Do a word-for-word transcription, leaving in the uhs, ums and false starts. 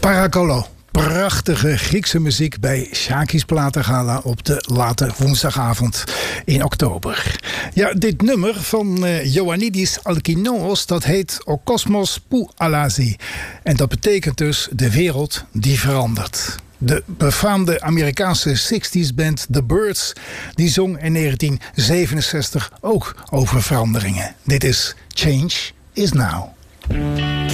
Paracolo. Prachtige Griekse muziek bij Shaki's Platengala op de late woensdagavond in oktober. Ja, dit nummer van uh, Ioannidis Alkinoos, dat heet O Kosmos Pou Allasi. En dat betekent dus de wereld die verandert. De befaamde Amerikaanse zestig's band The Byrds, die zong in negentien zevenenzestig ook over veranderingen. Dit is Change Is Now.